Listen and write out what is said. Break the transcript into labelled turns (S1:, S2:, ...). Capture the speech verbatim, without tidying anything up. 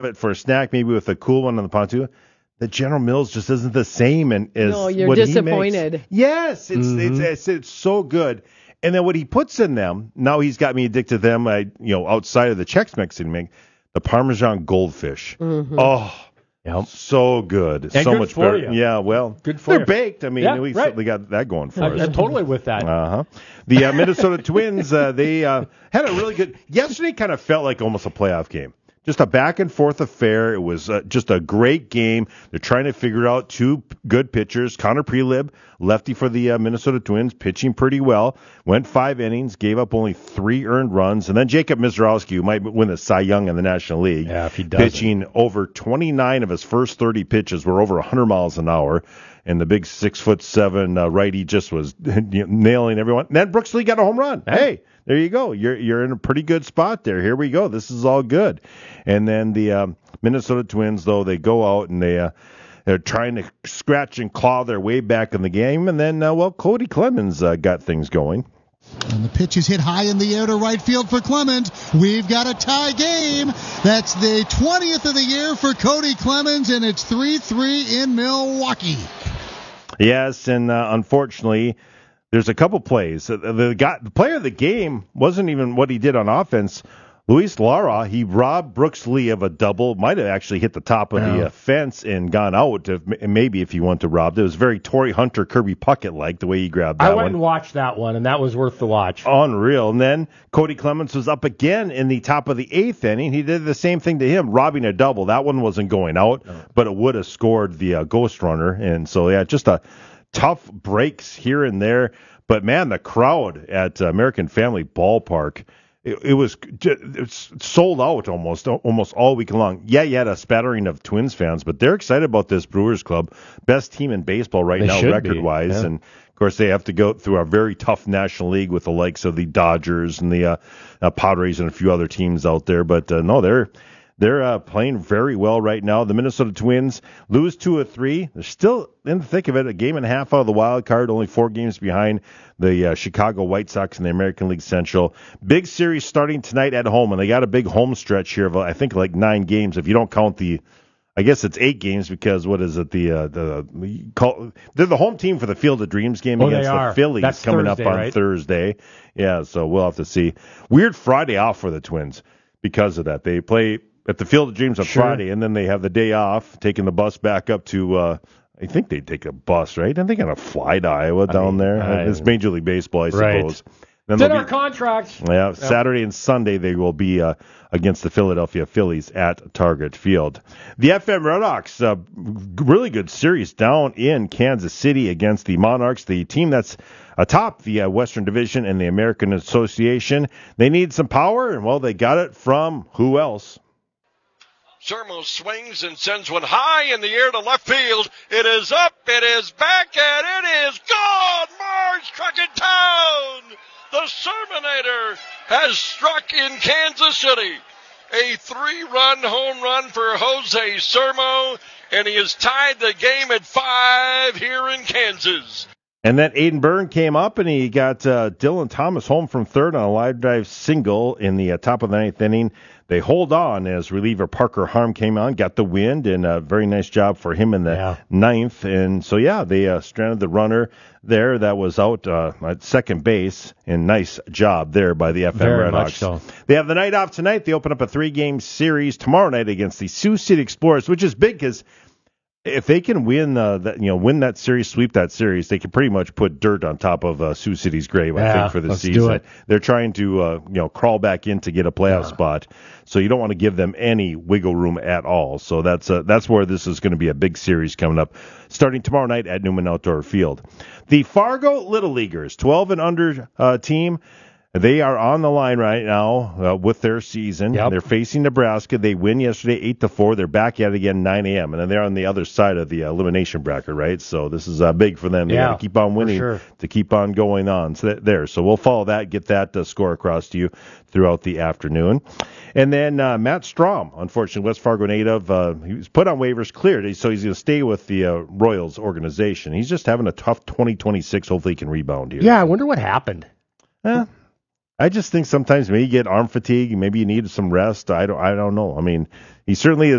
S1: it for a snack, maybe with a cool one on the pontoon. The General Mills just isn't the same and as
S2: No, you're
S1: what
S2: disappointed.
S1: He makes. Yes, it's,
S3: Mm-hmm.
S1: it's it's it's so good. And then what he puts in them, now he's got me addicted to them. I you know outside of the Chex Mix he make the Parmesan goldfish.
S2: Mm-hmm.
S1: Oh,
S3: Yep.
S1: so good,
S3: And
S1: so
S3: good
S1: much
S3: for
S1: better.
S3: you.
S1: Yeah, well,
S3: Good for
S1: they're
S3: you.
S1: baked. I mean,
S3: Yeah,
S1: we
S3: right.
S1: certainly got that going for
S3: I'm,
S1: us.
S3: I'm totally with that.
S1: Uh-huh. The uh, Minnesota Twins, uh, they uh, had a really good. Yesterday kind of felt like almost a playoff game. Just a back and forth affair. It was uh, just a great game. They're trying to figure out two p- good pitchers. Connor Prelib, lefty for the uh, Minnesota Twins, pitching pretty well. Went five innings, gave up only three earned runs. And then Jacob Mizrowski, who might win the Cy Young in the National League,
S3: Yeah, if he doesn't.
S1: pitching over twenty-nine of his first thirty pitches were over one hundred miles an hour. And the big six foot seven uh, righty just was nailing everyone. And then Brooks Lee got a home run.
S3: Yeah.
S1: Hey, there you go. You're you're in a pretty good spot there. Here we go. This is all good. And then the um, Minnesota Twins, though, they go out and they uh, they're trying to scratch and claw their way back in the game. And then, uh, well, Cody Clemens uh, got things going.
S4: And the pitch is hit high in the air to right field for Clemens. We've got a tie game. That's the twentieth of the year for Cody Clemens, and it's three three in Milwaukee.
S1: Yes, and uh, unfortunately, there's a couple plays. Uh, the guy, the player of the game wasn't even what he did on offense. Luis Lara, he robbed Brooks Lee of a double. Might have actually hit the top of
S3: Yeah.
S1: the uh, fence and gone out, if, maybe if he wanted to rob. It was very Torrey Hunter, Kirby Puckett-like, the way he grabbed that
S3: I went
S1: one.
S3: and watched that one, and that was worth the watch.
S1: Unreal. And then Cody Clemens was up again in the top of the eighth inning. He did the same thing to him, robbing a double. That one wasn't going out, but it would have scored the uh, ghost runner. And so, yeah, just a tough breaks here and there. But, man, the crowd at uh, American Family Ballpark, it, it was it's sold out almost almost all week long. Yeah, you had a spattering of Twins fans, but they're excited about this Brewers club. Best team in baseball right
S3: They
S1: now,
S3: should
S1: record-wise.
S3: be, yeah.
S1: And, of course, they have to go through a very tough National League with the likes of the Dodgers and the uh, uh, Padres and a few other teams out there. But, uh, no, they're they're uh, playing very well right now. The Minnesota Twins lose two of three. They're still in the thick of it, a game and a half out of the wild card, only four games behind the uh, Chicago White Sox in the American League Central. Big series starting tonight at home, and they got a big home stretch here of, I think, like nine games, if you don't count the I guess it's eight games because what is it? The uh, the we call they're the home team for the Field of Dreams game
S3: Oh,
S1: against
S3: they
S1: the
S3: are.
S1: Phillies
S3: That's
S1: coming
S3: Thursday,
S1: up on
S3: right?
S1: Thursday. Yeah, so we'll have to see. Weird Friday off for the Twins because of that. They play at the Field of Dreams on
S3: Sure.
S1: Friday, and then they have the day off, taking the bus back up to. Uh, I think they take a bus, right? And they got to fly to Iowa
S3: I
S1: down
S3: mean,
S1: there.
S3: I-
S1: it's Major League Baseball, I
S3: Right.
S1: suppose. Then
S3: It's in
S1: they'll
S3: our
S1: be-
S3: contract.
S1: yeah, Saturday and Sunday they will be uh, against the Philadelphia Phillies at Target Field. The F M Redhawks, uh, really good series down in Kansas City against the Monarchs, the team that's atop the uh, Western Division and the American Association. They need some power, and, well, they got it from who else?
S5: Sermo swings and sends one high in the air to left field. It is up, it is back, and it is gone! Marge struck in town! The Serminator has struck in Kansas City. A three-run home run for Jose Sermo, and he has tied the game at five here in Kansas.
S1: And then Aiden Byrne came up, and he got uh, Dylan Thomas home from third on a live drive single in the uh, top of the ninth inning. They hold on as reliever Parker Harm came on, got the wind, and a very nice job for him in the
S3: Yeah.
S1: ninth. And so, yeah, they uh, stranded the runner there that was out uh, at second base, and nice job there by the F M
S3: Very
S1: Redhawks.
S3: much so.
S1: They have the night off tonight. They open up a three-game series tomorrow night against the Sioux City Explorers, which is big because if they can win uh, that, you know, win that series, sweep that series, they can pretty much put dirt on top of uh, Sioux City's grave. I
S3: Yeah,
S1: think for the
S3: let's do
S1: season,
S3: it.
S1: they're trying to uh, you know crawl back in to get a playoff spot. So you don't want to give them any wiggle room at all. So that's uh, that's where this is going to be a big series coming up, starting tomorrow night at Newman Outdoor Field. The Fargo Little Leaguers, twelve and under uh, team. They are on the line right now uh, with their season.
S3: Yep.
S1: They're facing Nebraska. They win yesterday eight to four. They're back at it again nine a.m. And then they're on the other side of the uh, elimination bracket, right? So this is uh, big for them. They
S3: Yeah,
S1: got to keep on winning
S3: for sure.
S1: to keep on going on. So that, there. So we'll follow that, get that uh, score across to you throughout the afternoon. And then uh, Matt Strom, unfortunately, West Fargo native, uh, he was put on waivers, cleared, so he's going to stay with the uh, Royals organization. He's just having a tough twenty twenty-six. Hopefully he can rebound here.
S3: Yeah, I wonder what happened.
S1: Eh, I just think sometimes maybe you get arm fatigue, maybe you need some rest. I don't, I don't know. I mean, he certainly is.